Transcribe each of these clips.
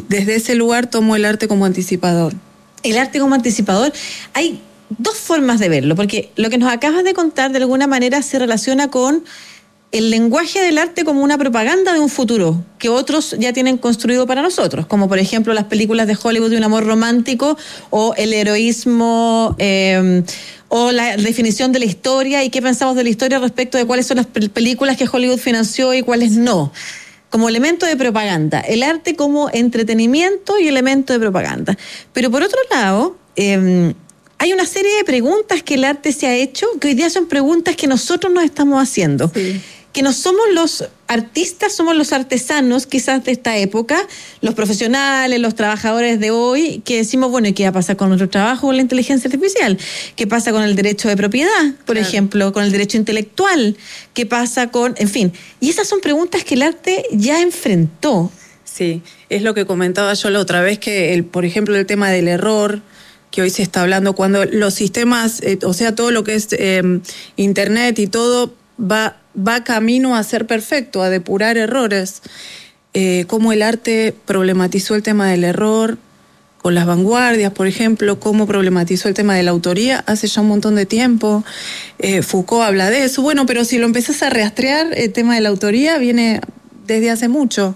desde ese lugar tomo el arte como anticipador. El arte como anticipador, hay dos formas de verlo, porque lo que nos acabas de contar de alguna manera se relaciona con el lenguaje del arte como una propaganda de un futuro que otros ya tienen construido para nosotros, como por ejemplo las películas de Hollywood de un amor romántico o el heroísmo o la definición de la historia y qué pensamos de la historia respecto de cuáles son las películas que Hollywood financió y cuáles no, como elemento de propaganda, el arte como entretenimiento y elemento de propaganda. Pero por otro lado, hay una serie de preguntas que el arte se ha hecho, que hoy día son preguntas que nosotros nos estamos haciendo. Sí. Que no somos los artistas, somos los artesanos quizás de esta época, los profesionales, los trabajadores de hoy, que decimos, bueno, ¿y qué va a pasar con nuestro trabajo con la inteligencia artificial? ¿Qué pasa con el derecho de propiedad, por ejemplo, con el derecho intelectual? ¿Qué pasa con...? En fin, y esas son preguntas que el arte ya enfrentó. Sí, es lo que comentaba yo la otra vez, que, por ejemplo, el tema del error, que hoy se está hablando, cuando los sistemas, o sea, todo lo que es Internet y todo va camino a ser perfecto, a depurar errores. Cómo el arte problematizó el tema del error con las vanguardias, por ejemplo, cómo problematizó el tema de la autoría hace ya un montón de tiempo. Foucault habla de eso. Bueno, pero si lo empezás a rastrear, el tema de la autoría viene desde hace mucho.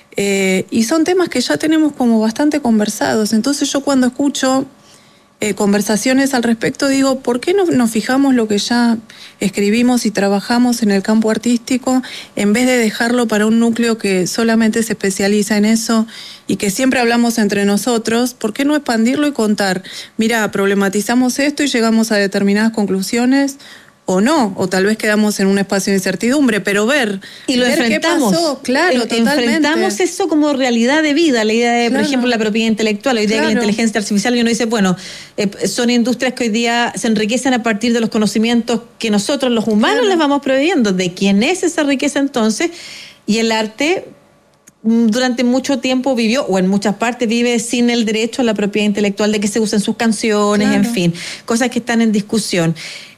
Y son temas que ya tenemos como bastante conversados. Entonces yo cuando escucho conversaciones al respecto digo, ¿por qué no nos fijamos lo que ya escribimos y trabajamos en el campo artístico en vez de dejarlo para un núcleo que solamente se especializa en eso y que siempre hablamos entre nosotros? ¿Por qué no expandirlo y contar? Mira, problematizamos esto y llegamos a determinadas conclusiones, o no, o tal vez quedamos en un espacio de incertidumbre, pero ver y lo ver enfrentamos. Qué pasó. Claro, totalmente. Enfrentamos eso como realidad de vida, la idea de, por ejemplo, la propiedad intelectual, la idea de que la inteligencia artificial, y uno dice, bueno, son industrias que hoy día se enriquecen a partir de los conocimientos que nosotros los humanos les vamos proveyendo. ¿De quién es esa riqueza entonces? Y el arte durante mucho tiempo vivió, o en muchas partes vive sin el derecho a la propiedad intelectual, de que se usen sus canciones, en fin, cosas que están en discusión.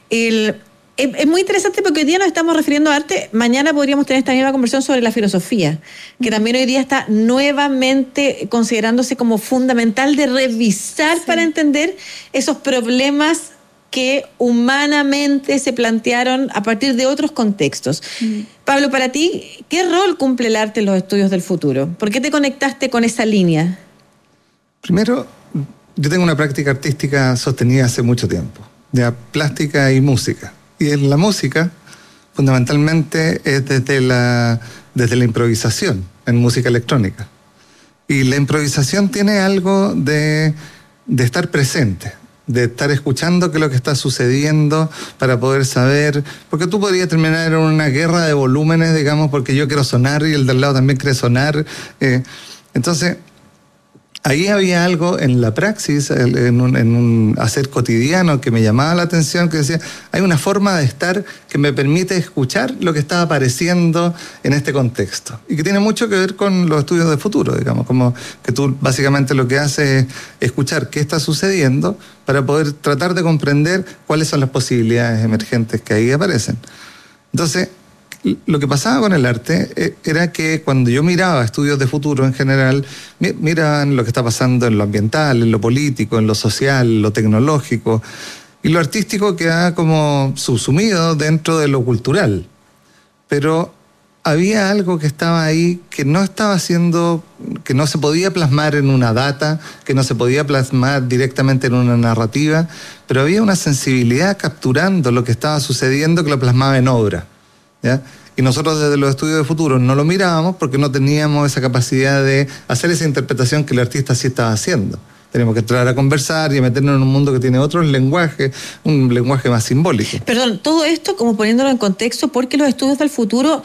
Es muy interesante porque hoy día nos estamos refiriendo a arte. Mañana podríamos tener esta misma conversación sobre la filosofía, que también hoy día está nuevamente considerándose como fundamental de revisar para entender esos problemas que humanamente se plantearon a partir de otros contextos. Pablo, para ti, ¿qué rol cumple el arte en los estudios del futuro? ¿Por qué te conectaste con esa línea? Primero, yo tengo una práctica artística sostenida hace mucho tiempo, de plástica y música. Y en la música, fundamentalmente, es desde la improvisación, en música electrónica. Y la improvisación tiene algo de estar presente, de estar escuchando qué es lo que está sucediendo para poder saber, porque tú podrías terminar en una guerra de volúmenes, digamos, porque yo quiero sonar y el del lado también quiere sonar. Entonces, ahí había algo en la praxis, en un hacer cotidiano que me llamaba la atención, que decía, hay una forma de estar que me permite escuchar lo que está apareciendo en este contexto. Y que tiene mucho que ver con los estudios de futuro, digamos, como que tú básicamente lo que haces es escuchar qué está sucediendo para poder tratar de comprender cuáles son las posibilidades emergentes que ahí aparecen. Entonces, lo que pasaba con el arte era que cuando yo miraba estudios de futuro en general, miraban lo que está pasando en lo ambiental, en lo político, en lo social, en lo tecnológico, y lo artístico queda como subsumido dentro de lo cultural. Pero había algo que estaba ahí que no estaba haciendo, que no se podía plasmar en una data, que no se podía plasmar directamente en una narrativa, pero había una sensibilidad capturando lo que estaba sucediendo que lo plasmaba en obra, ¿ya? Y nosotros desde los estudios de futuro no lo mirábamos porque no teníamos esa capacidad de hacer esa interpretación que el artista sí estaba haciendo. Tenemos que entrar a conversar y a meternos en un mundo que tiene otro lenguaje, un lenguaje más simbólico. Perdón, todo esto como poniéndolo en contexto, porque los estudios del futuro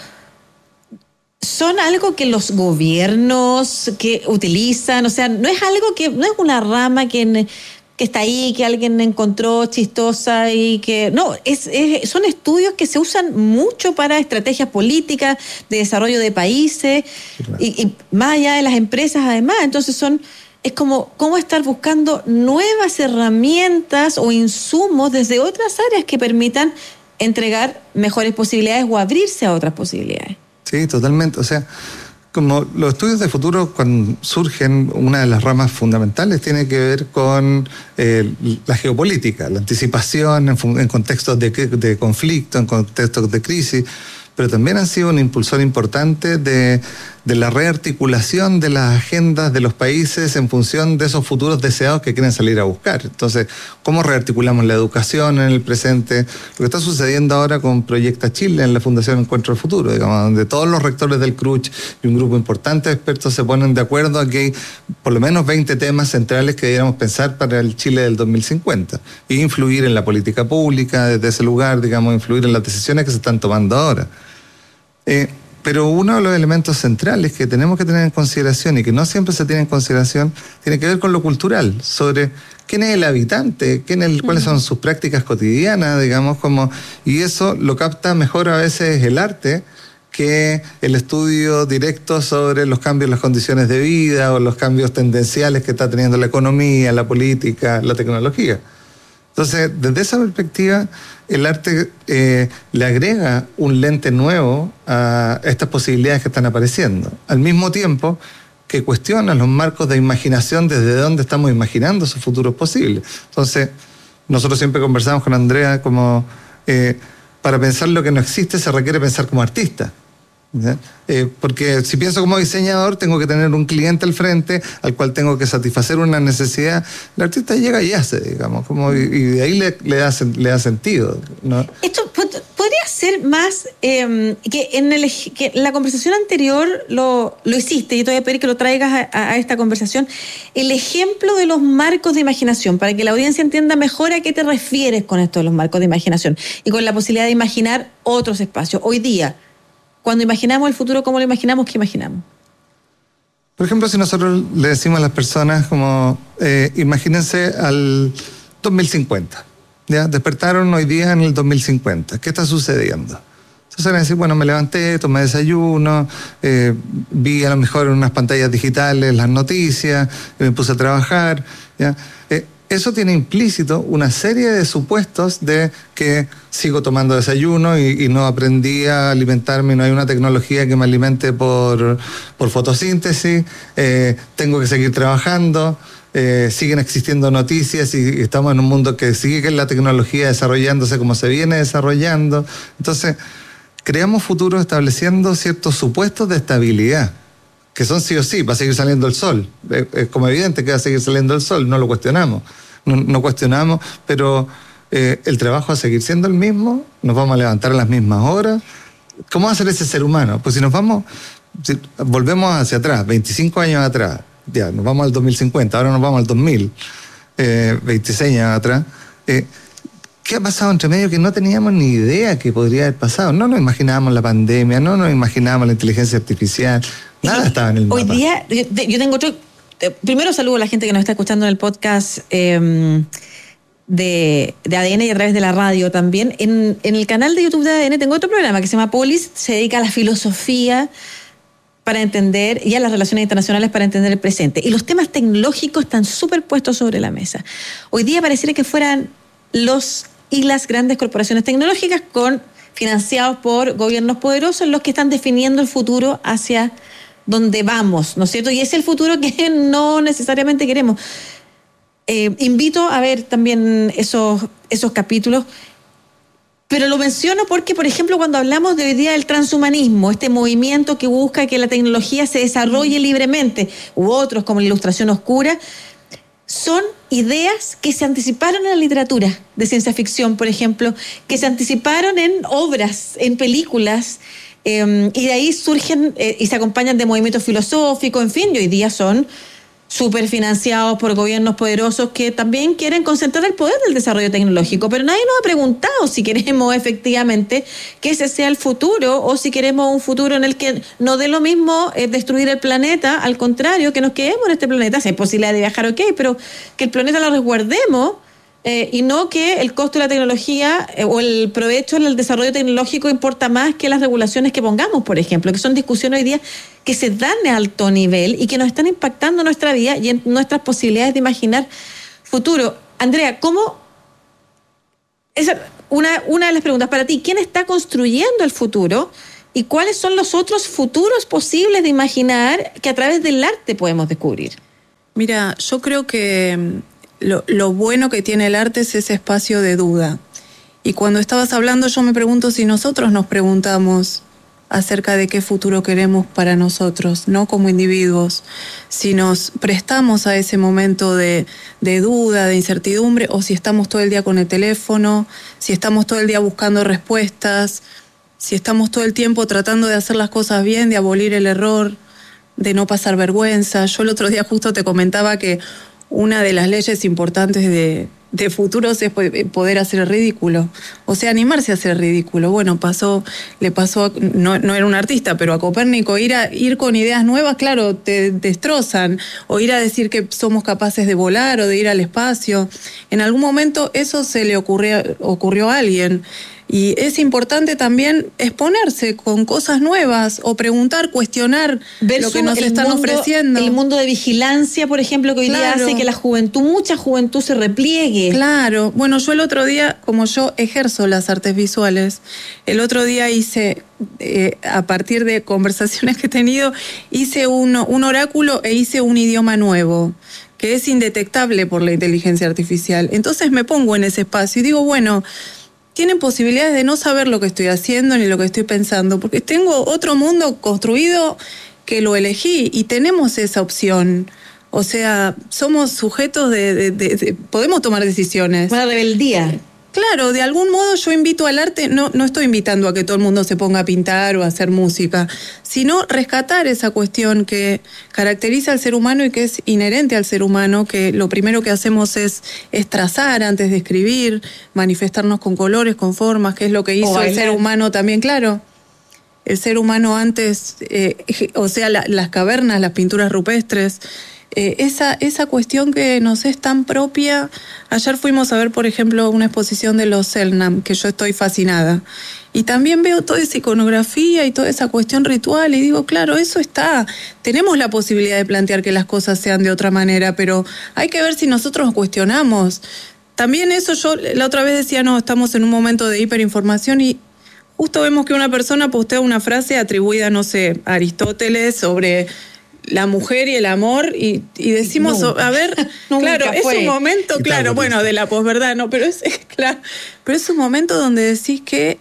son algo que los gobiernos que utilizan, o sea, no es algo que, no es una rama que está ahí, que alguien encontró chistosa y que... No, son estudios que se usan mucho para estrategias políticas, de desarrollo de países, claro. y más allá de las empresas además. Entonces es como cómo estar buscando nuevas herramientas o insumos desde otras áreas que permitan entregar mejores posibilidades o abrirse a otras posibilidades. Sí, totalmente. O sea, como los estudios de futuro, cuando surgen, una de las ramas fundamentales tiene que ver con la geopolítica, la anticipación en contextos de conflicto, en contextos de crisis, pero también han sido un impulsor importante de la rearticulación de las agendas de los países en función de esos futuros deseados que quieren salir a buscar. Entonces, ¿cómo rearticulamos la educación en el presente? Lo que está sucediendo ahora con Proyecta Chile en la Fundación Encuentro del Futuro, digamos, donde todos los rectores del CRUCH y un grupo importante de expertos se ponen de acuerdo a que hay por lo menos 20 temas centrales que deberíamos pensar para el Chile del 2050 e influir en la política pública desde ese lugar, digamos, influir en las decisiones que se están tomando ahora. Pero uno de los elementos centrales que tenemos que tener en consideración y que no siempre se tiene en consideración tiene que ver con lo cultural, sobre quién es el habitante, cuáles son sus prácticas cotidianas, digamos, y eso lo capta mejor a veces el arte que el estudio directo sobre los cambios en las condiciones de vida o los cambios tendenciales que está teniendo la economía, la política, la tecnología. Entonces, desde esa perspectiva, el arte le agrega un lente nuevo a estas posibilidades que están apareciendo, al mismo tiempo que cuestiona los marcos de imaginación desde donde estamos imaginando esos futuros posibles. Entonces, nosotros siempre conversamos con Andrea como para pensar lo que no existe se requiere pensar como artista. Porque si pienso como diseñador tengo que tener un cliente al frente al cual tengo que satisfacer una necesidad. El artista llega y hace, digamos, y de ahí le da sentido, ¿no? Esto podría ser más que en la conversación anterior lo hiciste, y te voy a pedir que lo traigas a esta conversación, el ejemplo de los marcos de imaginación, para que la audiencia entienda mejor a qué te refieres con esto de los marcos de imaginación y con la posibilidad de imaginar otros espacios. Hoy día, cuando imaginamos el futuro, ¿cómo lo imaginamos? ¿Qué imaginamos? Por ejemplo, si nosotros le decimos a las personas como, imagínense al 2050, ¿ya? Despertaron hoy día en el 2050, ¿qué está sucediendo? Entonces van a decir, bueno, me levanté, tomé desayuno, vi a lo mejor en unas pantallas digitales las noticias, me puse a trabajar, ¿ya? Eso tiene implícito una serie de supuestos de que sigo tomando desayuno y no aprendí a alimentarme, no hay una tecnología que me alimente por fotosíntesis, tengo que seguir trabajando, siguen existiendo noticias y estamos en un mundo que sigue la tecnología desarrollándose como se viene desarrollando. Entonces, creamos futuros estableciendo ciertos supuestos de estabilidad, que son sí o sí, va a seguir saliendo el sol. Es como evidente que va a seguir saliendo el sol, no lo cuestionamos. No cuestionamos, pero el trabajo va a seguir siendo el mismo, nos vamos a levantar a las mismas horas. ¿Cómo va a ser ese ser humano? Pues si volvemos hacia atrás, 25 años atrás, ya, nos vamos al 2050, ahora nos vamos al 2000, 26 años atrás, ¿qué ha pasado entre medio que no teníamos ni idea que podría haber pasado? No nos imaginábamos la pandemia, no nos imaginábamos la inteligencia artificial, nada estaba en el mapa. Hoy día, yo tengo otro... Primero saludo a la gente que nos está escuchando en el podcast de ADN y a través de la radio también. En el canal de YouTube de ADN tengo otro programa que se llama Polis, se dedica a la filosofía para entender y a las relaciones internacionales para entender el presente. Y los temas tecnológicos están súper puestos sobre la mesa. Hoy día pareciera que fueran los y las grandes corporaciones tecnológicas financiados por gobiernos poderosos los que están definiendo el futuro hacia donde vamos, ¿no es cierto? Y es el futuro que no necesariamente queremos. Invito a ver también esos capítulos, pero lo menciono porque, por ejemplo, cuando hablamos de hoy día del transhumanismo, este movimiento que busca que la tecnología se desarrolle libremente, u otros como la ilustración oscura, son ideas que se anticiparon en la literatura de ciencia ficción, por ejemplo, que se anticiparon en obras, en películas, y de ahí surgen y se acompañan de movimientos filosóficos, en fin, y hoy día son súper financiados por gobiernos poderosos que también quieren concentrar el poder del desarrollo tecnológico, pero nadie nos ha preguntado si queremos efectivamente que ese sea el futuro o si queremos un futuro en el que no dé lo mismo destruir el planeta, al contrario, que nos quedemos en este planeta, si hay posibilidad de viajar, ok, pero que el planeta lo resguardemos y no que el costo de la tecnología o el provecho en el desarrollo tecnológico importa más que las regulaciones que pongamos, por ejemplo, que son discusiones hoy día que se dan a alto nivel y que nos están impactando en nuestra vida y en nuestras posibilidades de imaginar futuro. Andrea, ¿cómo? Esa una de las preguntas para ti, ¿quién está construyendo el futuro? ¿Y cuáles son los otros futuros posibles de imaginar que a través del arte podemos descubrir? Mira, yo creo que lo bueno que tiene el arte es ese espacio de duda. Y cuando estabas hablando, yo me pregunto si nosotros nos preguntamos acerca de qué futuro queremos para nosotros, no como individuos, si nos prestamos a ese momento de duda, de incertidumbre, o si estamos todo el día con el teléfono, si estamos todo el día buscando respuestas, si estamos todo el tiempo tratando de hacer las cosas bien, de abolir el error, de no pasar vergüenza. Yo el otro día justo te comentaba que una de las leyes importantes de futuros es poder hacer el ridículo, o sea, animarse a hacer el ridículo. Bueno, le pasó, no era un artista, pero a Copérnico ir con ideas nuevas, claro, te destrozan, o ir a decir que somos capaces de volar o de ir al espacio. En algún momento eso se le ocurrió a alguien. Y es importante también exponerse con cosas nuevas o preguntar, cuestionar lo que nos están ofreciendo. El mundo de vigilancia, por ejemplo, que hoy día hace que la juventud, mucha juventud se repliegue. Claro. Bueno, yo el otro día, como yo ejerzo las artes visuales, el otro día hice, a partir de conversaciones que he tenido, hice un oráculo e hice un idioma nuevo que es indetectable por la inteligencia artificial. Entonces me pongo en ese espacio y digo, bueno, tienen posibilidades de no saber lo que estoy haciendo ni lo que estoy pensando, porque tengo otro mundo construido que lo elegí y tenemos esa opción. O sea, somos sujetos podemos tomar decisiones. Una rebeldía. Claro, de algún modo yo invito al arte, no estoy invitando a que todo el mundo se ponga a pintar o a hacer música, sino rescatar esa cuestión que caracteriza al ser humano y que es inherente al ser humano, que lo primero que hacemos es trazar antes de escribir, manifestarnos con colores, con formas, que es lo que hizo el ser humano también, claro. El ser humano antes, o sea, las cavernas, las pinturas rupestres, esa cuestión que nos es tan propia. Ayer fuimos a ver, por ejemplo, una exposición de los Selknam, que yo estoy fascinada. Y también veo toda esa iconografía y toda esa cuestión ritual y digo, claro, eso está. Tenemos la posibilidad de plantear que las cosas sean de otra manera, pero hay que ver si nosotros cuestionamos. También eso yo la otra vez decía, no, estamos en un momento de hiperinformación y justo vemos que una persona postea una frase atribuida, no sé, a Aristóteles sobre la mujer y el amor y decimos, a ver, claro, es un momento, claro, bueno, de la posverdad, no, pero es claro, pero es un momento donde decís que,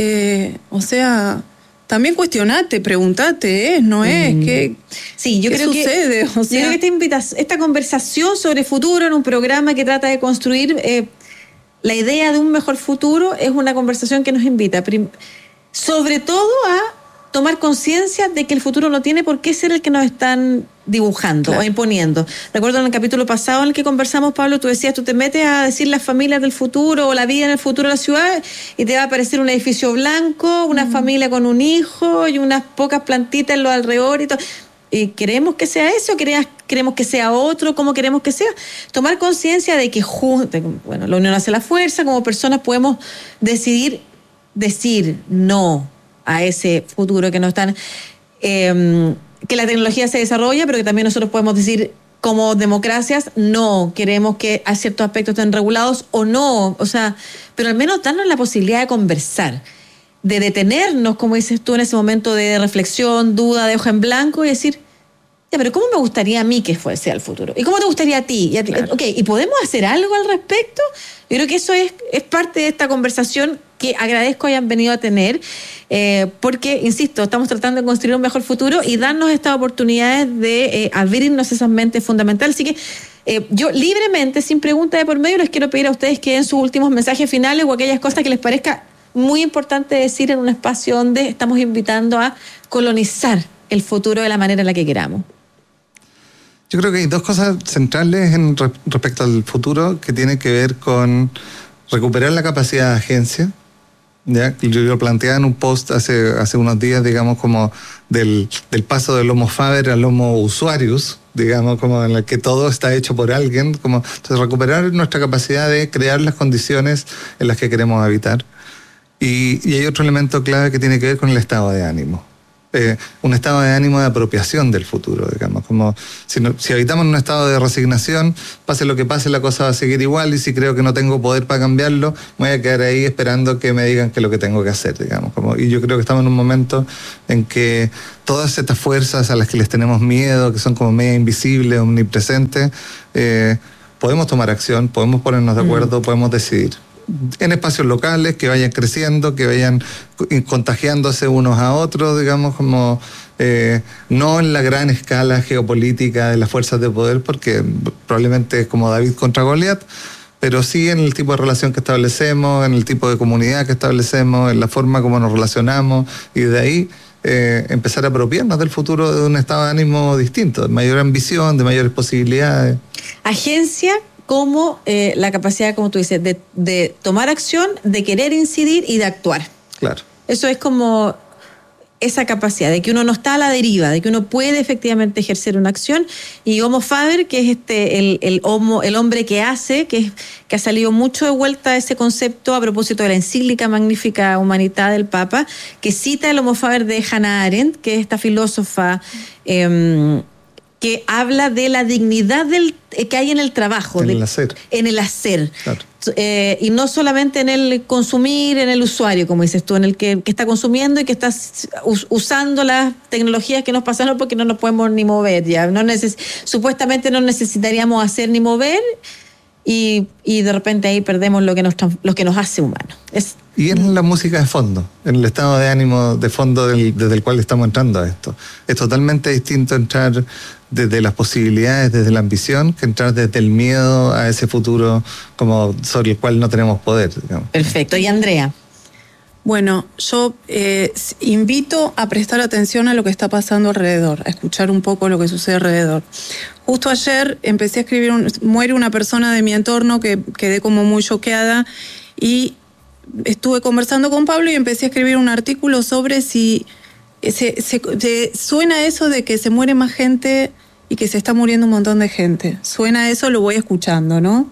o sea, también cuestionate, preguntate, ¿no es? Sí, yo ¿qué creo sucede? O sea, yo creo que esta conversación sobre futuro en un programa que trata de construir la idea de un mejor futuro es una conversación que nos invita, sobre todo a tomar conciencia de que el futuro no tiene por qué ser el que nos están dibujando o imponiendo. Recuerdo en el capítulo pasado en el que conversamos, Pablo, tú decías, tú te metes a decir las familias del futuro o la vida en el futuro de la ciudad y te va a aparecer un edificio blanco, una familia con un hijo y unas pocas plantitas en los alrededores y todo. ¿Y queremos que sea eso? ¿Queremos que sea otro? ¿Cómo queremos que sea? Tomar conciencia de que la unión hace la fuerza, como personas podemos decir no a ese futuro que no están, que la tecnología se desarrolla, pero que también nosotros podemos decir como democracias, no queremos que a ciertos aspectos estén regulados o no, o sea, pero al menos darnos la posibilidad de conversar, de detenernos, como dices tú, en ese momento de reflexión, duda, de hoja en blanco y decir, ya, pero ¿cómo me gustaría a mí que fuese el futuro? ¿Y cómo te gustaría a ti? Y a ti. Claro. Okay, ¿y podemos hacer algo al respecto? Yo creo que eso es parte de esta conversación que agradezco hayan venido a tener, porque, insisto, estamos tratando de construir un mejor futuro y darnos estas oportunidades de abrirnos esas mentes fundamentales. Así que yo libremente, sin pregunta de por medio, les quiero pedir a ustedes que den sus últimos mensajes finales o aquellas cosas que les parezca muy importante decir en un espacio donde estamos invitando a colonizar el futuro de la manera en la que queramos. Yo creo que hay dos cosas centrales respecto al futuro que tienen que ver con recuperar la capacidad de agencia. ¿Ya? Yo lo planteaba en un post hace unos días, digamos, como del paso del Homo Faber al Homo Usuarius, digamos, como en el que todo está hecho por alguien. Entonces, recuperar nuestra capacidad de crear las condiciones en las que queremos habitar. Y hay otro elemento clave que tiene que ver con el estado de ánimo. un estado de ánimo de apropiación del futuro, digamos. Como si habitamos en un estado de resignación, pase lo que pase, la cosa va a seguir igual, y si creo que no tengo poder para cambiarlo, me voy a quedar ahí esperando que me digan qué es lo que tengo que hacer, digamos. Y yo creo que estamos en un momento en que todas estas fuerzas a las que les tenemos miedo, que son como media invisibles, omnipresentes, podemos tomar acción, podemos ponernos de acuerdo, podemos decidir. En espacios locales que vayan creciendo, que vayan contagiándose unos a otros, digamos, como no en la gran escala geopolítica de las fuerzas de poder, porque probablemente es como David contra Goliat, pero sí en el tipo de relación que establecemos, en el tipo de comunidad que establecemos, en la forma como nos relacionamos, y de ahí empezar a apropiarnos del futuro de un estado de ánimo distinto, de mayor ambición, de mayores posibilidades. Agencia como la capacidad, como tú dices, de tomar acción, de querer incidir y de actuar. Claro. Eso es como esa capacidad de que uno no está a la deriva, de que uno puede efectivamente ejercer una acción. Y Homo Faber, que es el hombre que hace, que ha salido mucho de vuelta ese concepto a propósito de la encíclica Magnificat Humanitatis del Papa, que cita el Homo Faber de Hannah Arendt, que es esta filósofa que habla de la dignidad que hay en el trabajo. En el hacer. En el hacer. Claro. Y no solamente en el consumir, en el usuario, como dices tú, en el que está consumiendo y que está usando las tecnologías que nos pasaron porque no nos podemos ni mover ya. Supuestamente no necesitaríamos hacer ni mover, y de repente ahí perdemos lo que nos hace humanos. Y en la música de fondo, en el estado de ánimo de fondo desde el cual estamos entrando a esto. Es totalmente distinto entrar desde las posibilidades, desde la ambición, que entrar desde el miedo a ese futuro como sobre el cual no tenemos poder, digamos. Perfecto. ¿Y Andrea? Bueno, yo invito a prestar atención a lo que está pasando alrededor, a escuchar un poco lo que sucede alrededor. Justo ayer empecé a escribir, muere una persona de mi entorno que quedé como muy choqueada, y estuve conversando con Pablo y empecé a escribir un artículo sobre si suena eso de que se muere más gente y que se está muriendo un montón de gente. Suena eso, lo voy escuchando, ¿no?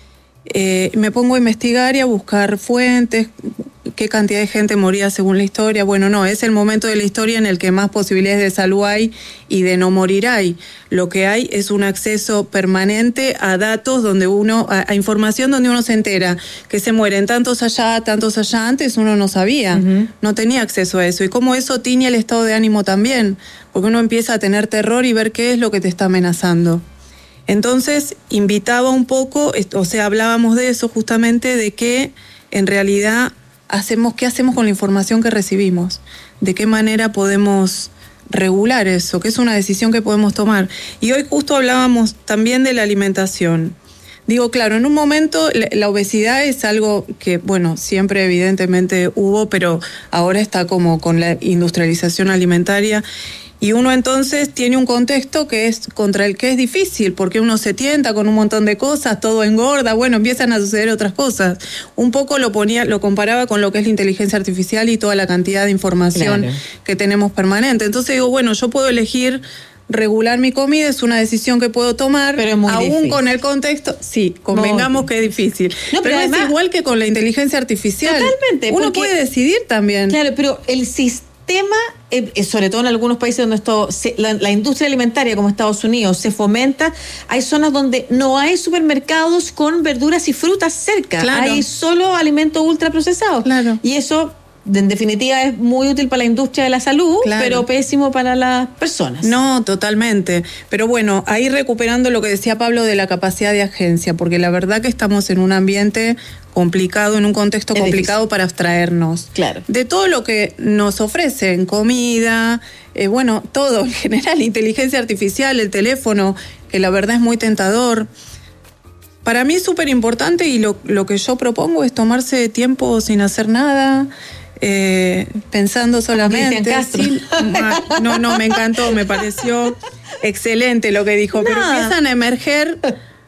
Me pongo a investigar y a buscar fuentes, qué cantidad de gente moría según la historia. Bueno, no, es el momento de la historia en el que más posibilidades de salud hay y de no morir hay. Lo que hay es un acceso permanente a datos a información donde uno se entera que se mueren tantos allá, antes uno no sabía, no tenía acceso a eso. Y cómo eso tiñe el estado de ánimo también, porque uno empieza a tener terror y ver qué es lo que te está amenazando. Entonces, invitaba un poco, hablábamos de eso justamente, de que en realidad ¿qué hacemos con la información que recibimos? ¿De qué manera podemos regular eso? Que es una decisión que podemos tomar. Y hoy justo hablábamos también de la alimentación. Digo, claro, en un momento la obesidad es algo que, bueno, siempre evidentemente hubo, pero ahora está como con la industrialización alimentaria. Y uno entonces tiene un contexto que es contra el que es difícil, porque uno se tienta con un montón de cosas, todo engorda, bueno, empiezan a suceder otras cosas. Un poco lo comparaba con lo que es la inteligencia artificial y toda la cantidad de información que tenemos permanente. Entonces digo, bueno, yo puedo elegir regular mi comida, es una decisión que puedo tomar, pero es muy aún difícil. Con el contexto, sí, convengamos que es difícil. No, pero además, es igual que con la inteligencia artificial. Totalmente. Uno puede decidir también. Claro, pero el sistema, sobre todo en algunos países donde la industria alimentaria, como Estados Unidos, se fomenta, hay zonas donde no hay supermercados con verduras y frutas cerca. Claro. Hay solo alimentos ultraprocesados. Claro. Y eso, en definitiva, es muy útil para la industria de la salud, claro, pero pésimo para las personas. No, totalmente. Pero bueno, ahí recuperando lo que decía Pablo de la capacidad de agencia, porque la verdad que estamos en un ambiente complicado, en un contexto complicado difícil para abstraernos. Claro. De todo lo que nos ofrecen, comida, bueno, todo en general, inteligencia artificial, el teléfono, que la verdad es muy tentador. Para mí es súper importante, y lo que yo propongo es tomarse tiempo sin hacer nada, pensando solamente. Sí, no, me encantó, me pareció excelente lo que dijo, pero empiezan a emerger,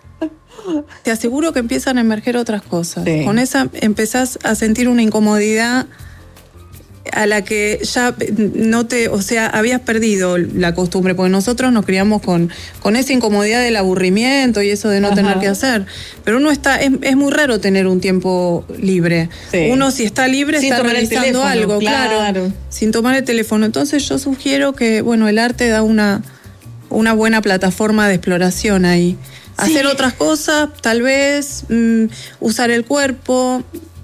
te aseguro que empiezan a emerger otras cosas. Sí. Con esa empezás a sentir una incomodidad a la que ya habías perdido la costumbre, porque nosotros nos criamos con esa incomodidad del aburrimiento y eso de no tener que hacer. Pero uno es muy raro tener un tiempo libre. Sí. Uno, si está libre, sin está realizando algo, claro, sin tomar el teléfono. Entonces yo sugiero que, el arte da una buena plataforma de exploración ahí. Sí. Hacer otras cosas, tal vez, usar el cuerpo,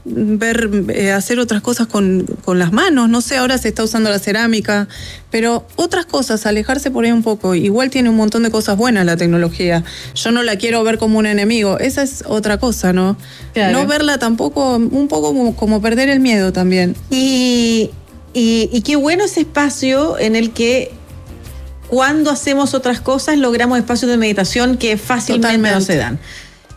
hacer otras cosas con las manos, no sé, ahora se está usando la cerámica, pero otras cosas, alejarse por ahí un poco. Igual tiene un montón de cosas buenas la tecnología. Yo no la quiero ver como un enemigo, esa es otra cosa, ¿no? Claro. No verla tampoco, un poco como perder el miedo también. Y qué bueno ese espacio en el que cuando hacemos otras cosas logramos espacios de meditación que fácilmente no se dan.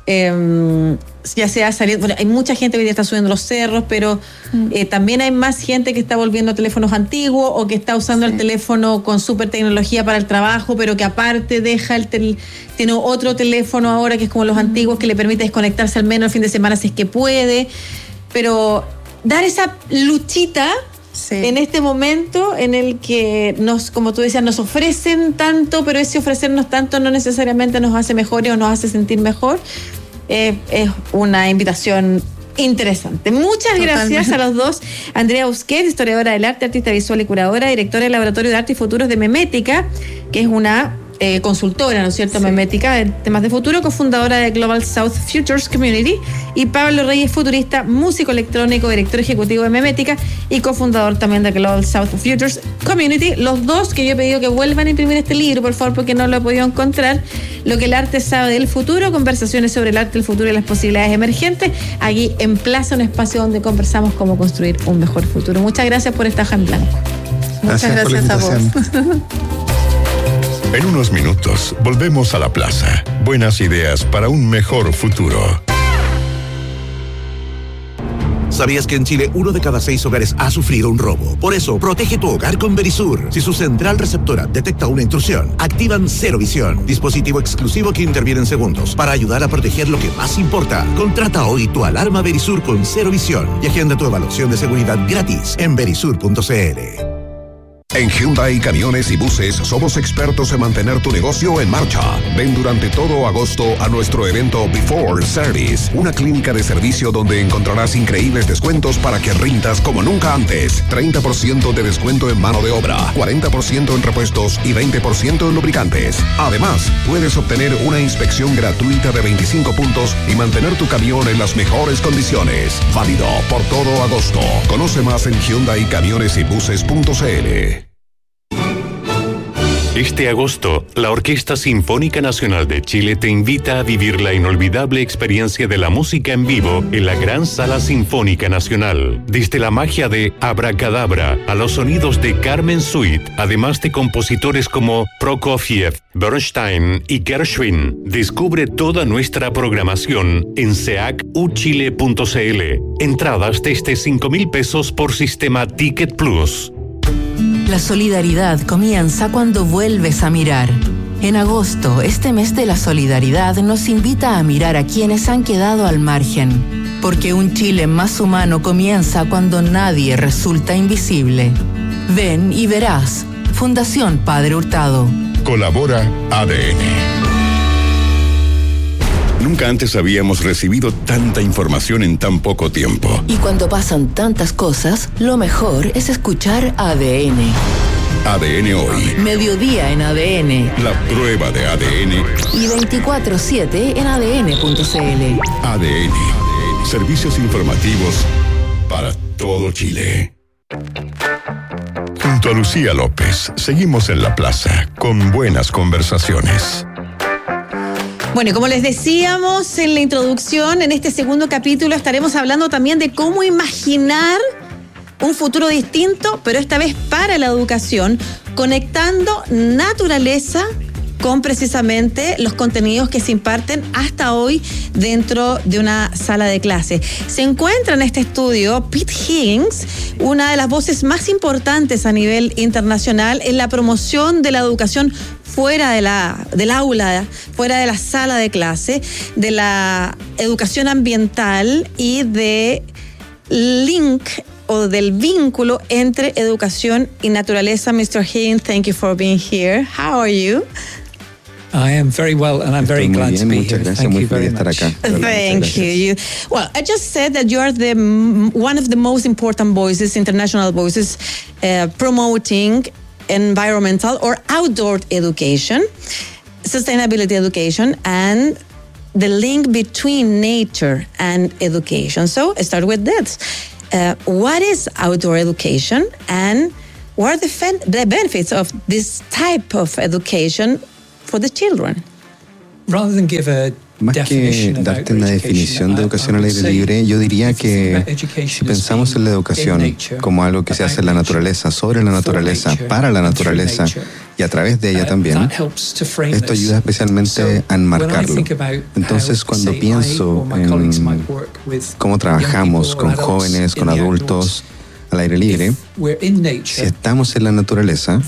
Ya sea salir, hay mucha gente que ya está subiendo los cerros, pero también hay más gente que está volviendo a teléfonos antiguos o que está usando el teléfono con súper tecnología para el trabajo, pero que aparte tiene otro teléfono ahora que es como los antiguos, que le permite desconectarse al menos el fin de semana si es que puede. Pero dar esa luchita en este momento en el que como tú decías, nos ofrecen tanto, pero ese ofrecernos tanto no necesariamente nos hace mejores o nos hace sentir mejor. Es una invitación interesante. Muchas gracias a los dos. Andrea Busquets, historiadora del arte, artista visual y curadora, directora del Laboratorio de Arte y Futuros de Memética, que es una consultora, ¿no es cierto?, memética en temas de futuro, cofundadora de Global South Futures Community, y Pablo Reyes, futurista, músico electrónico, director ejecutivo de Memética y cofundador también de Global South Futures Community. Los dos que yo he pedido que vuelvan a imprimir este libro, por favor, porque no lo he podido encontrar. Lo que el arte sabe del futuro, conversaciones sobre el arte, el futuro y las posibilidades emergentes. Aquí en Plaza, un espacio donde conversamos cómo construir un mejor futuro. Muchas gracias por esta hoja en blanco. Muchas gracias a vos. En unos minutos volvemos a la plaza. Buenas ideas para un mejor futuro. ¿Sabías que en Chile 1 de cada 6 hogares ha sufrido un robo? Por eso, protege tu hogar con Verisur. Si su central receptora detecta una intrusión, activan Cero Visión, dispositivo exclusivo que interviene en segundos para ayudar a proteger lo que más importa. Contrata hoy tu alarma Verisur con Cero Visión y agenda tu evaluación de seguridad gratis en verisur.cl. En Hyundai Camiones y Buses somos expertos en mantener tu negocio en marcha. Ven durante todo agosto a nuestro evento Before Service, una clínica de servicio donde encontrarás increíbles descuentos para que rindas como nunca antes. 30% de descuento en mano de obra, 40% en repuestos y 20% en lubricantes. Además, puedes obtener una inspección gratuita de 25 puntos y mantener tu camión en las mejores condiciones. Válido por todo agosto. Conoce más en HyundaiCamionesYBuses.cl. Este agosto, la Orquesta Sinfónica Nacional de Chile te invita a vivir la inolvidable experiencia de la música en vivo en la Gran Sala Sinfónica Nacional. Desde la magia de Abracadabra a los sonidos de Carmen Suite, además de compositores como Prokofiev, Bernstein y Gershwin. Descubre toda nuestra programación en seacuchile.cl. Entradas desde 5,000 pesos por sistema Ticket Plus. La solidaridad comienza cuando vuelves a mirar. En agosto, este mes de la solidaridad nos invita a mirar a quienes han quedado al margen. Porque un Chile más humano comienza cuando nadie resulta invisible. Ven y verás. Fundación Padre Hurtado. Colabora ADN. Nunca antes habíamos recibido tanta información en tan poco tiempo. Y cuando pasan tantas cosas, lo mejor es escuchar ADN. ADN Hoy. Mediodía en ADN. La prueba de ADN. Y 24/7 en ADN.cl. ADN. Servicios informativos para todo Chile. Junto a Lucía López, seguimos en la plaza con buenas conversaciones. Bueno, y como les decíamos en la introducción, en este segundo capítulo estaremos hablando también de cómo imaginar un futuro distinto, pero esta vez para la educación, conectando naturaleza con precisamente los contenidos que se imparten hasta hoy dentro de una sala de clase. Se encuentra en este estudio Pete Higgins, una de las voces más importantes a nivel internacional en la promoción de la educación fuera del aula, fuera de la sala de clase, de la educación ambiental y de Link o del vínculo entre educación y naturaleza. Mr. Hinn, thank you for being here. How are you? I am very well, and I'm very glad to be here. Thank you very much. Thank you. Well, I just said that you are one of the most important voices, international voices, promoting environmental or outdoor education, sustainability education, and the link between nature and education. So, I start with that. What is outdoor education, and what are the benefits of this type of education for the children? Rather than give a Más que darte una definición de educación al aire libre, yo diría que si pensamos en la educación como algo que se hace en la naturaleza, sobre la naturaleza, para la naturaleza y a través de ella también, esto ayuda especialmente a enmarcarlo. Entonces, cuando pienso en cómo trabajamos con jóvenes, con adultos al aire libre, si estamos en la naturaleza,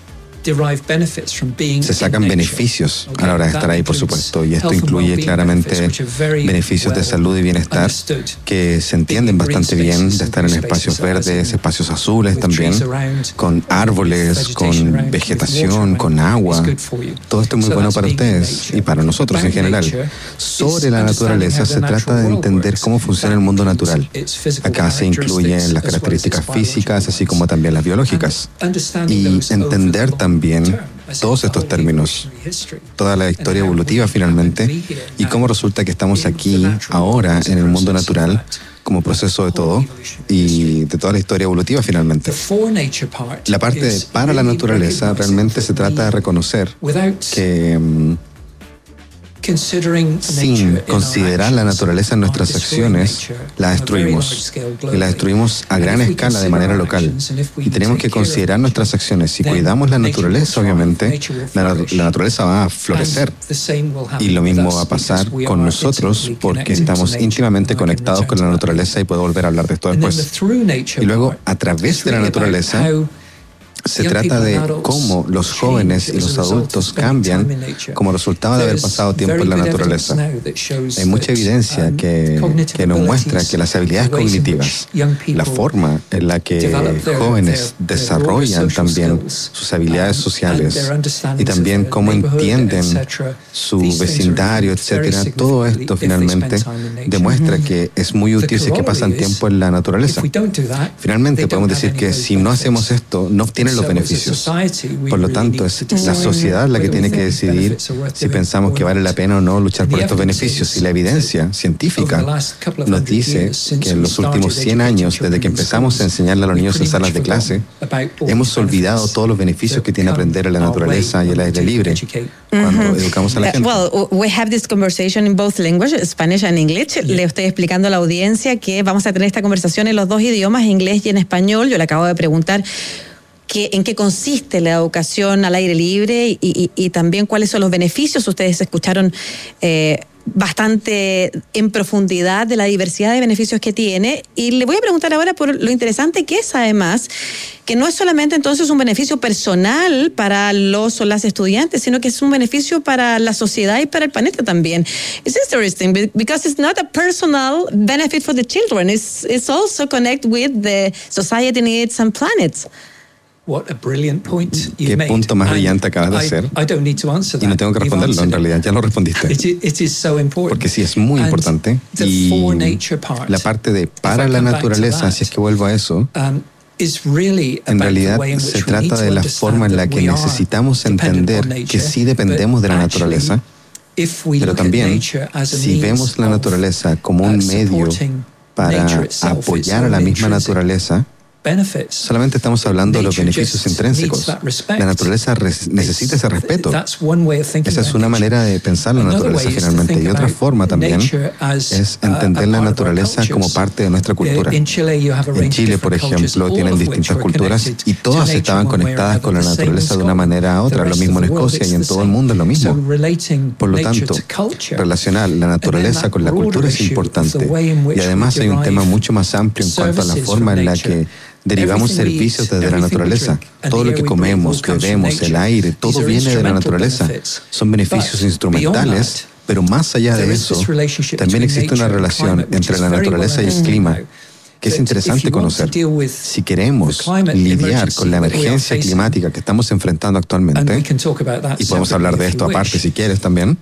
se sacan beneficios a la hora de estar ahí, por supuesto, y esto incluye claramente beneficios de salud y bienestar que se entienden bastante bien, de estar en espacios verdes, espacios azules también, con árboles, con vegetación, con agua. Todo esto es muy bueno para ustedes y para nosotros en general. Sobre la naturaleza se trata de entender cómo funciona el mundo natural. Acá se incluyen las características físicas, así como también las biológicas. Y entender también todos estos términos, toda la historia evolutiva finalmente, y cómo resulta que estamos aquí ahora en el mundo natural como proceso de todo y de toda la historia evolutiva finalmente. La parte de para la naturaleza realmente se trata de reconocer que sin considerar la naturaleza en nuestras acciones, la destruimos. Y la destruimos a gran escala de manera local. Y tenemos que considerar nuestras acciones. Si cuidamos la naturaleza, obviamente, la naturaleza va a florecer. Y lo mismo va a pasar con nosotros porque estamos íntimamente conectados con la naturaleza, y puedo volver a hablar de esto después. Y luego, a través de la naturaleza, se trata de cómo los jóvenes y los adultos cambian como resultado de haber pasado tiempo en la naturaleza. Hay mucha evidencia que nos muestra que las habilidades cognitivas, la forma en la que jóvenes desarrollan también sus habilidades sociales y también cómo entienden su vecindario, etcétera, todo esto finalmente demuestra que es muy útil si es que pasan tiempo en la naturaleza. Finalmente podemos decir que si no hacemos esto, no obtienen los beneficios. Por lo tanto, es la sociedad la que tiene que decidir si pensamos que vale la pena o no luchar por estos beneficios. Y la evidencia científica nos dice que en los últimos 100 años, desde que empezamos a enseñarle a los niños en salas de clase, hemos olvidado todos los beneficios que tiene aprender en la naturaleza y el aire libre cuando educamos a la gente. Well, we have this conversation in both languages, Spanish and English. Le estoy explicando a la audiencia que vamos a tener esta conversación en los dos idiomas, inglés y en español. Yo le acabo de preguntar en qué consiste la educación al aire libre y también cuáles son los beneficios. Ustedes escucharon bastante en profundidad de la diversidad de beneficios que tiene, y le voy a preguntar ahora por lo interesante que es, además, que no es solamente entonces un beneficio personal para los o las estudiantes, sino que es un beneficio para la sociedad y para el planeta también. It's interesting because it's not a personal benefit for the children, it's also connected with the society needs and planet. What a brilliant point you've Qué made. punto más brillante acabas de hacer. I don't need to answer that. Y no tengo que responderlo, en realidad, ya lo respondiste. It is so important. Porque sí, es muy importante. Y la parte de para la naturaleza, si es que vuelvo a eso, en realidad se trata de la forma en la que necesitamos entender que sí dependemos de la naturaleza, pero también si vemos la naturaleza como un medio para apoyar a la misma naturaleza, solamente estamos hablando de los beneficios intrínsecos. La naturaleza necesita ese respeto. Esa es una manera de pensar la naturaleza finalmente. Y otra forma también es entender la naturaleza como parte de nuestra cultura. En Chile, por ejemplo, tienen distintas culturas y todas estaban conectadas con la naturaleza de una manera u otra. Lo mismo en Escocia y en todo el mundo es lo mismo. Por lo tanto, relacionar la naturaleza con la cultura es importante. Y además hay un tema mucho más amplio en cuanto a la forma en la que derivamos servicios desde la naturaleza. Todo lo que comemos, bebemos, el aire, todo viene de la naturaleza. Son beneficios instrumentales, pero más allá de eso, también existe una relación entre la naturaleza y el clima. que es interesante conocer. Si queremos lidiar con la emergencia climática que estamos enfrentando actualmente, y podemos hablar de esto aparte si quieres también,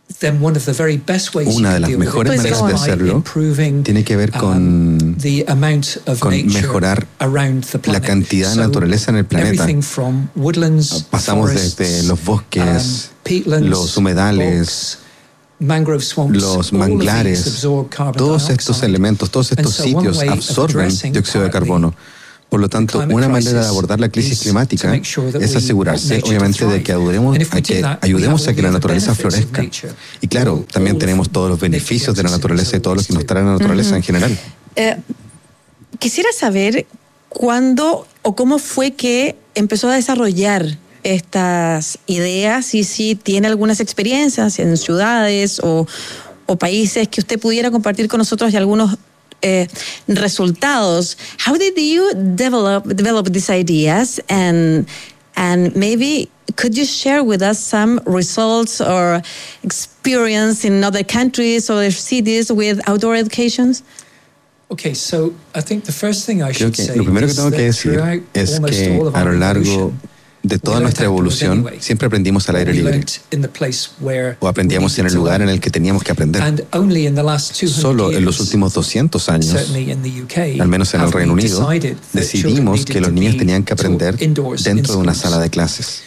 una de las mejores maneras de hacerlo tiene que ver con mejorar la cantidad de naturaleza en el planeta. Pasamos desde los bosques, los humedales, los manglares, todos estos elementos, todos estos sitios absorben dióxido de carbono. Por lo tanto, una manera de abordar la crisis climática es asegurarse, obviamente, de que ayudemos a que la naturaleza florezca. Y claro, también tenemos todos los beneficios de la naturaleza y todo lo que nos trae la naturaleza en general. Quisiera saber cuándo o cómo fue que empezó a desarrollar estas ideas y si tiene algunas experiencias en ciudades o países que usted pudiera compartir con nosotros y algunos resultados. How did you develop these ideas, and maybe could you share with us some results or experience in other countries or cities with outdoor educations? Okay, so I think the first thing I should say lo primero que tengo que decir es que a lo largo de toda nuestra evolución siempre aprendimos al aire libre o aprendíamos en el lugar en el que teníamos que aprender. Solo en los últimos 200 años, al menos en el Reino Unido, decidimos que los niños tenían que aprender dentro de una sala de clases.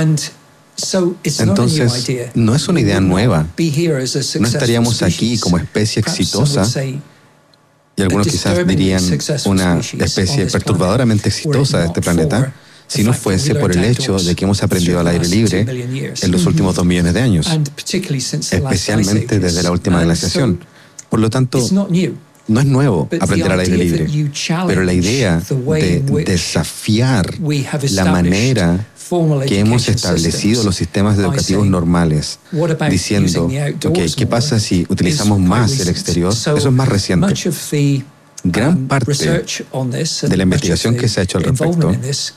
Entonces, no es una idea nueva. No estaríamos aquí como especie exitosa, y algunos quizás dirían una especie perturbadoramente exitosa de este planeta, si no fuese por el hecho de que hemos aprendido al aire libre en los últimos 2 millones de años, especialmente desde la última glaciación. Por lo tanto, no es nuevo aprender al aire libre, pero la idea de desafiar la manera que hemos establecido los sistemas educativos normales, diciendo, ¿qué pasa si utilizamos más el exterior? Eso es más reciente. Gran parte de la investigación que se ha hecho al respecto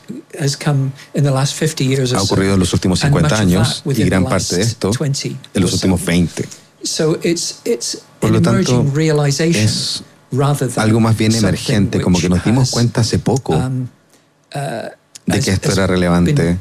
ha ocurrido en los últimos 50 años y gran parte de esto en los últimos 20. Por lo tanto, es algo más bien emergente, como que nos dimos cuenta hace poco de que esto era relevante.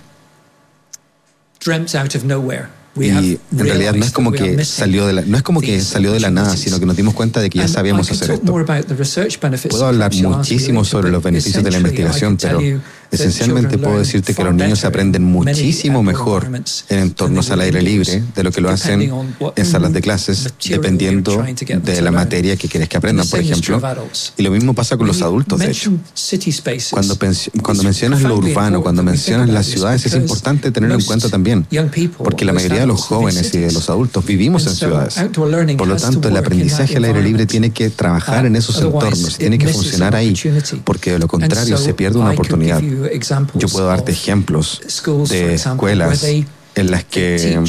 Y en realidad no es como que salió de la nada, sino que nos dimos cuenta de que ya sabíamos hacer esto. Puedo hablar muchísimo sobre los beneficios de la investigación, pero esencialmente puedo decirte que los niños aprenden muchísimo mejor en entornos al aire libre de lo que lo hacen en salas de clases, dependiendo de la materia que quieres que aprendan, por ejemplo. Y lo mismo pasa con los adultos, de hecho. Cuando mencionas lo urbano, cuando mencionas las ciudades, es importante tenerlo en cuenta también, porque la mayoría de los jóvenes y de los adultos vivimos en ciudades. Por lo tanto, el aprendizaje al aire libre tiene que trabajar en esos entornos, tiene que funcionar ahí, porque de lo contrario se pierde una oportunidad. Yo puedo darte ejemplos de escuelas en las que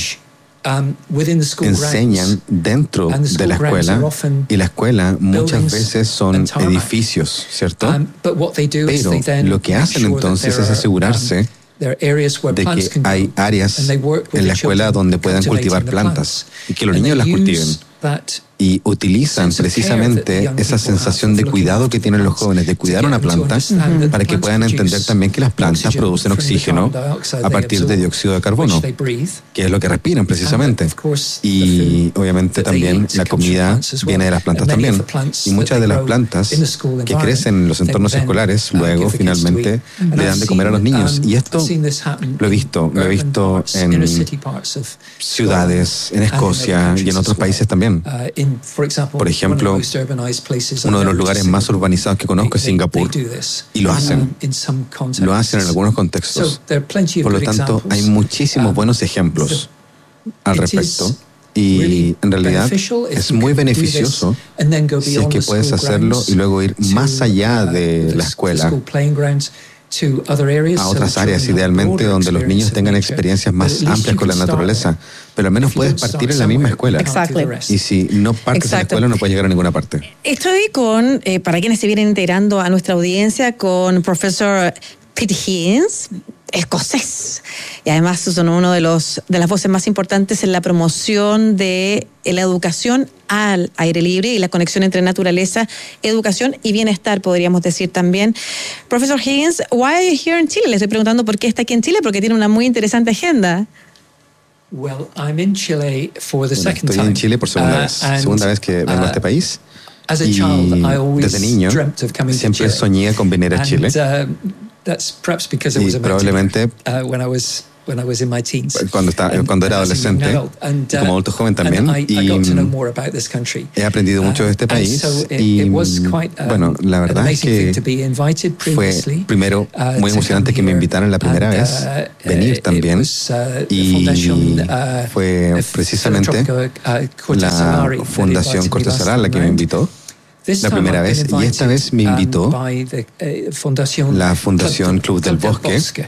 enseñan dentro de la escuela, y la escuela muchas veces son edificios, ¿cierto? Pero lo que hacen entonces es asegurarse de que hay áreas en la escuela donde puedan cultivar plantas y que los niños las cultiven. Y utilizan precisamente esa sensación de cuidado que tienen los jóvenes, de cuidar una planta, para que puedan entender también que las plantas producen oxígeno a partir de dióxido de carbono, que es lo que respiran precisamente. Y obviamente también la comida viene de las plantas también. Y muchas de las plantas que crecen en los entornos escolares, luego finalmente le dan de comer a los niños. Y esto lo he visto en ciudades, en Escocia y en otros países también. Por ejemplo, uno de los lugares más urbanizados que conozco es Singapur, y lo hacen en algunos contextos. Por lo tanto, hay muchísimos buenos ejemplos al respecto, y en realidad es muy beneficioso si es que puedes hacerlo y luego ir más allá de la escuela a otras áreas, idealmente donde los niños tengan experiencias más amplias con la naturaleza, pero al menos puedes partir en la misma escuela. Y si no partes en la escuela, no puedes llegar a ninguna parte. Estoy con, para quienes se vienen integrando a nuestra audiencia, con profesor Pete Higgins. escocés. Y además son uno de las voces más importantes en la promoción de la educación al aire libre y la conexión entre naturaleza, educación y bienestar, podríamos decir también. Profesor Higgins, why are you here in Chile? Le estoy preguntando por qué está aquí en Chile, porque tiene una muy interesante agenda. Well, I'm in Chile for the second time. Estoy en Chile por segunda vez que vengo a este país. Y desde niño siempre soñé con venir a Chile. Y probablemente cuando era adolescente, como adulto joven también, y he aprendido mucho de este país. Y bueno, la verdad es que fue primero muy emocionante que me invitaran la primera vez, venir también, y fue precisamente la Fundación Cortázar la que me invitó la primera vez, y esta vez me invitó la Fundación Club del Bosque.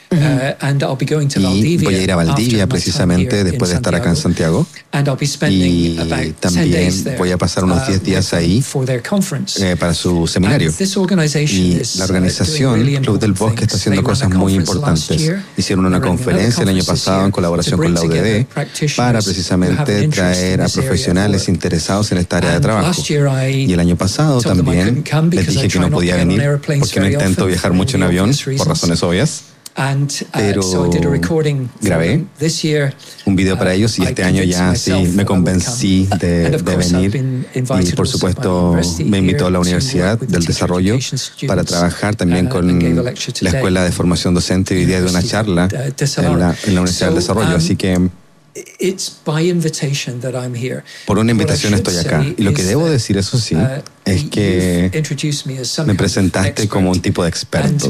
Y voy a ir a Valdivia precisamente después de estar acá en Santiago, y también voy a pasar unos 10 días ahí para su seminario. Y la organización Club del Bosque está haciendo cosas muy importantes. Hicieron una conferencia el año pasado en colaboración con la UDD para precisamente traer a profesionales interesados en esta área de trabajo. Y el año pasado también les dije que no podía venir porque no intento viajar mucho en avión por razones obvias. Pero grabé un video para ellos, y este año ya sí me convencí de venir, y por supuesto me invitó a la Universidad del Desarrollo para trabajar también con la Escuela de Formación Docente, y hoy día de una charla en la Universidad del Desarrollo, así que por una invitación estoy acá. Y lo que debo decir, eso sí, es que me presentaste como un tipo de experto.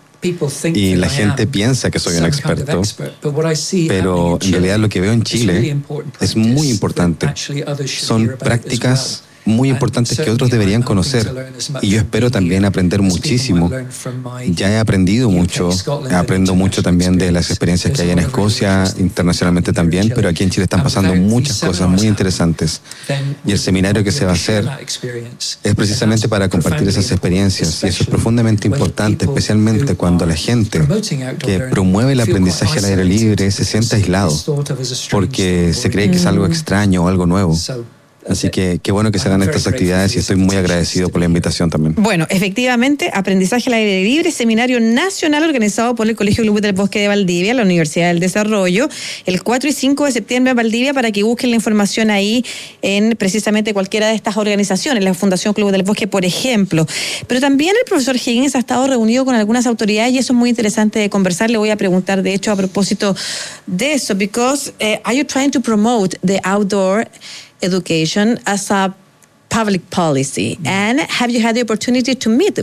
Y la gente piensa que soy un experto, pero en realidad lo que veo en Chile es muy importante. Son prácticas muy importantes que otros deberían conocer, y yo espero también aprender muchísimo. Ya he aprendido mucho, aprendo mucho también de las experiencias que hay en Escocia, internacionalmente también, pero aquí en Chile están pasando muchas cosas muy interesantes, y el seminario que se va a hacer es precisamente para compartir esas experiencias, y eso es profundamente importante, especialmente cuando la gente que promueve el aprendizaje al aire libre se siente aislado porque se cree que es algo extraño o algo nuevo. Así que qué bueno que se hagan estas actividades, y estoy muy agradecido por la invitación también. Bueno, efectivamente, Aprendizaje al Aire Libre, seminario nacional organizado por el Colegio Club del Bosque de Valdivia, la Universidad del Desarrollo, el 4 y 5 de septiembre en Valdivia, para que busquen la información ahí en precisamente cualquiera de estas organizaciones, la Fundación Club del Bosque, por ejemplo. Pero también el profesor Higgins ha estado reunido con algunas autoridades, y eso es muy interesante de conversar. Le voy a preguntar, de hecho, a propósito de eso, because are you trying to promote the outdoor education as a public policy? And have you had the opportunity to meet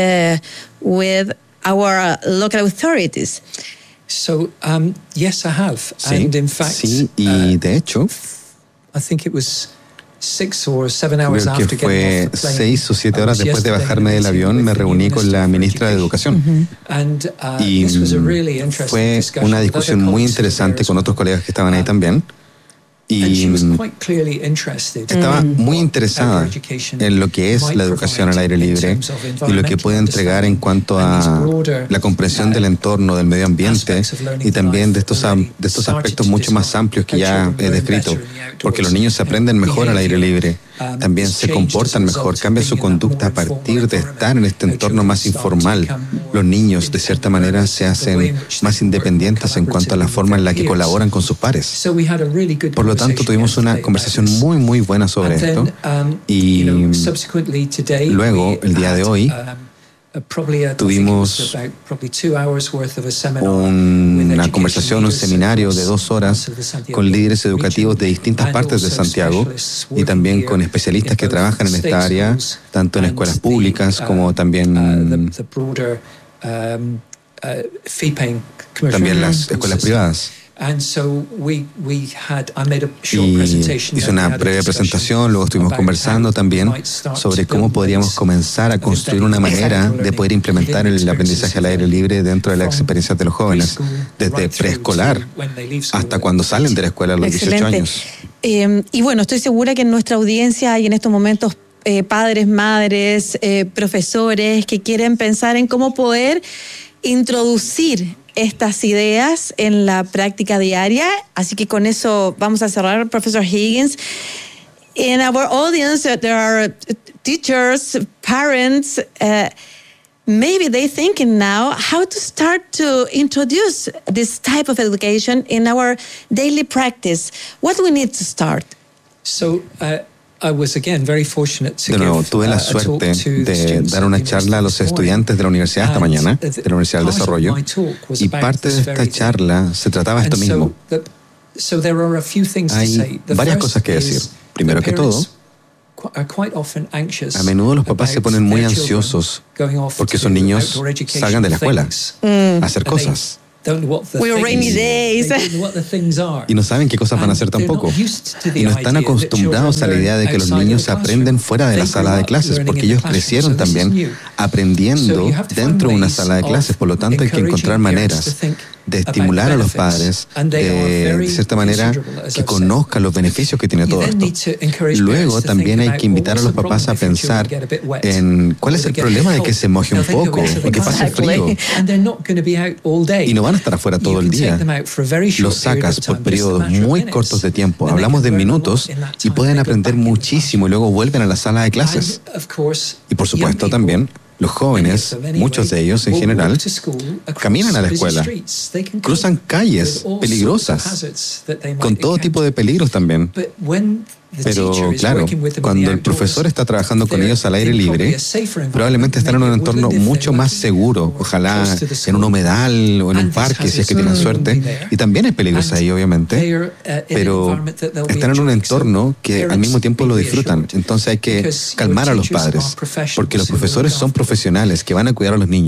with our local authorities? So, yes, I have. Sí, and in fact, sí, y de hecho, I think it was 6 or 7 hours creo after que fue 6 o 7 horas después de bajarme del avión, me reuní con la ministra de Educación. Y fue una discusión muy interesante con otros colegas que estaban ahí también. Y estaba muy interesada en lo que es la educación al aire libre y lo que puede entregar en cuanto a la comprensión del entorno, del medio ambiente, y también de estos aspectos mucho más amplios que ya he descrito, porque los niños se aprenden mejor al aire libre, también se comportan mejor, cambian su conducta a partir de estar en este entorno más informal. Los niños, de cierta manera, se hacen más independientes en cuanto a la forma en la que colaboran con sus pares. Por lo tanto, tuvimos una conversación muy, muy buena sobre esto, y luego, el día de hoy, tuvimos una conversación, un seminario de 2 horas con líderes educativos de distintas partes de Santiago, y también con especialistas que trabajan en esta área, tanto en escuelas públicas como también las escuelas privadas. Y hice una breve presentación, luego estuvimos conversando también sobre cómo podríamos comenzar a construir una manera de poder implementar el aprendizaje al aire libre dentro de las experiencias de los jóvenes, desde preescolar hasta cuando salen de la escuela a los 18 años. Y bueno, estoy segura que en nuestra audiencia hay en estos momentos padres, madres, profesores que quieren pensar en cómo poder introducir estas ideas en la práctica diaria. Así que con eso vamos a cerrar, Professor Higgins. In our audience, there are teachers, parents, maybe they're thinking now how to start to introduce this type of education in our daily practice. What do we need to start? So, I was again very fortunate to de nuevo, tuve la suerte de dar una charla a los estudiantes de la universidad esta mañana, de la Universidad del Desarrollo, y parte de esta charla se trataba esto mismo. Hay varias cosas que decir. Primero que todo, a menudo los papás se ponen muy ansiosos porque sus niños salgan de la escuela a hacer cosas. Rainy days. Y no saben qué cosas van a hacer tampoco. Y no están acostumbrados a la idea de que los niños aprenden fuera de la sala de clases, porque ellos crecieron también aprendiendo dentro de una sala de clases. Por lo tanto, hay que encontrar maneras de estimular a los padres, de cierta manera, que conozcan los beneficios que tiene todo esto. Luego, también hay que invitar a los papás a pensar en cuál es el problema de que se moje un poco, o que pase frío. Y no van a estar afuera todo el día. Los sacas por periodos muy cortos de tiempo. Hablamos de minutos y pueden aprender muchísimo y luego vuelven a la sala de clases. Y por supuesto también, los jóvenes, muchos de ellos en general, caminan a la escuela, cruzan calles peligrosas, con todo tipo de peligros también. Pero claro, cuando el profesor está trabajando con ellos al aire libre, probablemente están en un entorno mucho más seguro, ojalá en un humedal o en un parque, si es que tienen suerte, y también hay peligros ahí, obviamente, pero están en un entorno que al mismo tiempo lo disfrutan. Entonces hay que calmar a los padres, porque los profesores son profesionales que van a cuidar a los niños.